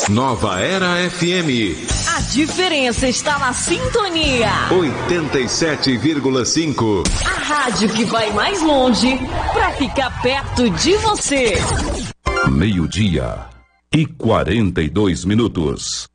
Nova Era FM. A diferença está na sintonia. 87,5. A rádio que vai mais longe para ficar perto de você. 12:42.